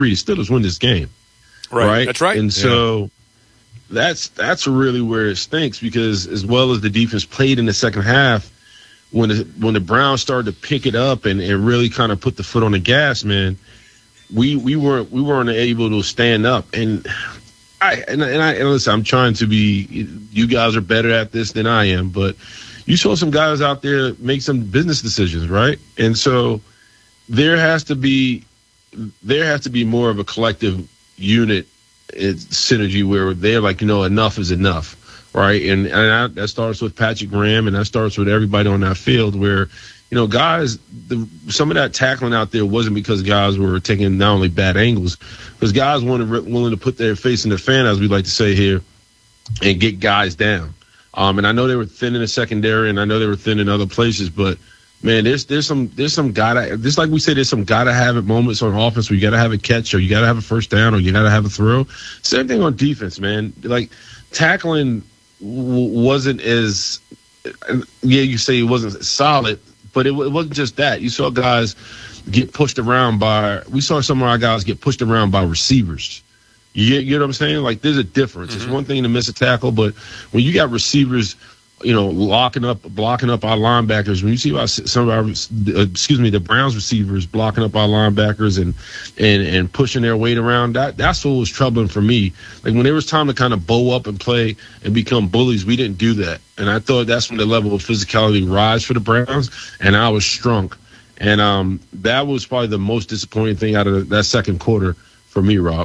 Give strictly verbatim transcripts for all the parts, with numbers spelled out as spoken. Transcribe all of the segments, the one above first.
The Steelers win this game. Right. right? That's right. And so yeah. that's that's really where it stinks, because as well as the defense played in the second half, when the, when the Browns started to pick it up and, and really kind of put the foot on the gas, man, we we weren't we weren't able to stand up. And I and, and I and listen, I'm trying to be. You guys are better at this than I am, but you saw some guys out there make some business decisions, right? And so there has to be there has to be more of a collective unit synergy where they're like, you know, enough is enough. Right, and, and I, that starts with Patrick Graham, and that starts with everybody on that field where, you know, guys, the, some of that tackling out there wasn't because guys were taking not only bad angles, because guys wanted willing to put their face in the fan, as we like to say here, and get guys down. Um, and I know they were thin in the secondary, and I know they were thin in other places, but man, there's there's some there's some gotta just like we say, there's some gotta have it moments on offense where you gotta have a catch, or you gotta have a first down, or you gotta have a throw. Same thing on defense, man. Like tackling wasn't as, yeah, you say it wasn't solid, but it, it wasn't just that. You saw guys get pushed around by, we saw some of our guys get pushed around by receivers. You, you know what I'm saying? Like, there's a difference. Mm-hmm. It's one thing to miss a tackle, but when you got receivers, you know, locking up, blocking up our linebackers, when you see our, some of our, excuse me, the Browns receivers blocking up our linebackers and, and, and pushing their weight around, that that's what was troubling for me. Like, when there was time to kind of bow up and play and become bullies, we didn't do that. And I thought that's when the level of physicality rise for the Browns, and I was strong. And um, that was probably the most disappointing thing out of that second quarter for me, Rob.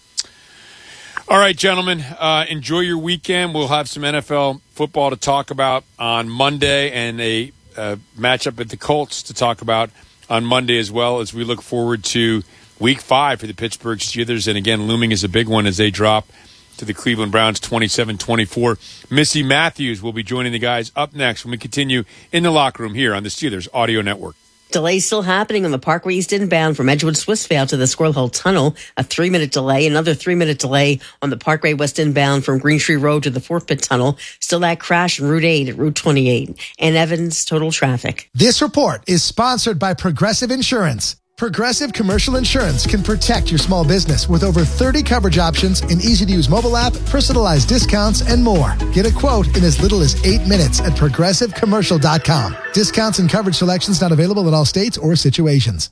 All right, gentlemen, uh, enjoy your weekend. We'll have some N F L football to talk about on Monday, and a uh, matchup at the Colts to talk about on Monday, as well as we look forward to week five for the Pittsburgh Steelers. And again, looming is a big one as they drop to the Cleveland Browns twenty-seven twenty-four. Missy Matthews will be joining the guys up next when we continue in the locker room here on the Steelers Audio Network. Delays still happening on the Parkway East inbound from Edgewood Swissvale to the Squirrel Hill Tunnel. A three-minute delay. Another three-minute delay on the Parkway West inbound from Green Tree Road to the Fort Pitt Tunnel. Still that crash on Route eight at Route twenty-eight. And Evans, total traffic. This report is sponsored by Progressive Insurance. Progressive Commercial Insurance can protect your small business with over thirty coverage options, an easy-to-use mobile app, personalized discounts, and more. Get a quote in as little as eight minutes at progressive commercial dot com. Discounts and coverage selections not available in all states or situations.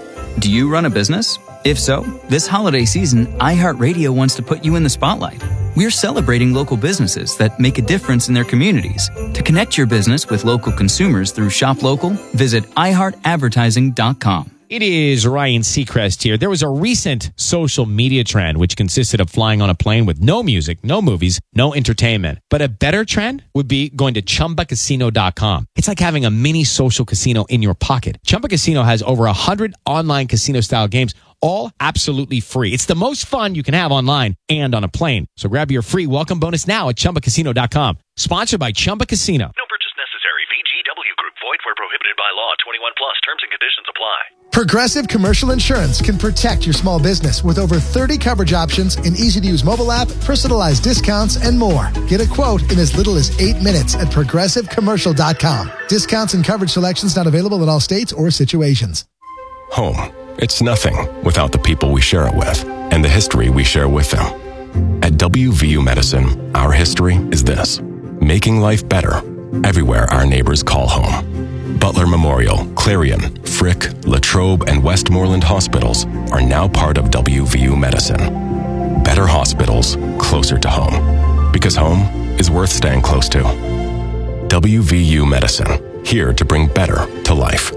Do you run a business? If so, this holiday season, iHeartRadio wants to put you in the spotlight. We're celebrating local businesses that make a difference in their communities. To connect your business with local consumers through Shop Local, visit i heart advertising dot com. It is Ryan Seacrest here. There was a recent social media trend which consisted of flying on a plane with no music, no movies, no entertainment. But a better trend would be going to chumba casino dot com. It's like having a mini social casino in your pocket. Chumba Casino has over one hundred online casino-style games, all absolutely free. It's the most fun you can have online and on a plane. So grab your free welcome bonus now at chumba casino dot com. Sponsored by Chumba Casino. No purchase necessary. V G W Group. Void where prohibited by law. twenty-one plus. Terms and conditions apply. Progressive Commercial Insurance can protect your small business with over thirty coverage options, an easy-to-use mobile app, personalized discounts, and more. Get a quote in as little as eight minutes at progressive commercial dot com. Discounts and coverage selections not available in all states or situations. Home. It's nothing without the people we share it with and the history we share with them. At W V U Medicine, our history is this: making life better everywhere our neighbors call home. Butler Memorial, Clarion, Frick, Latrobe, and Westmoreland hospitals are now part of W V U Medicine. Better hospitals, closer to home. Because home is worth staying close to. W V U Medicine, here to bring better to life.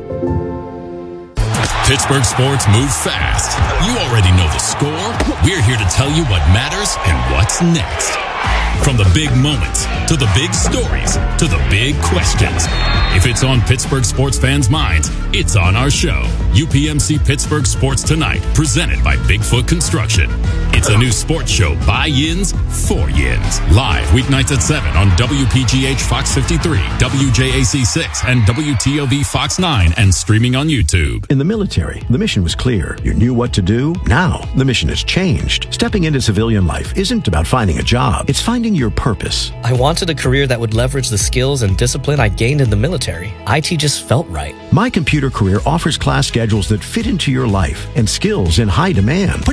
Pittsburgh sports move fast. You already know the score. We're here to tell you what matters and what's next. From the big moments, to the big stories, to the big questions. If it's on Pittsburgh sports fans' minds, it's on our show. U P M C Pittsburgh Sports Tonight, presented by Bigfoot Construction. It's It's a new sports show by Yins for Yins. Live weeknights at seven on W P G H Fox fifty-three, W J A C six, and W T O V Fox nine, and streaming on YouTube. In the military, the mission was clear. You knew what to do. Now, the mission has changed. Stepping into civilian life isn't about finding a job. It's finding your purpose. I wanted a career that would leverage the skills and discipline I gained in the military. I T just felt right. My Computer Career offers class schedules that fit into your life and skills in high demand. Put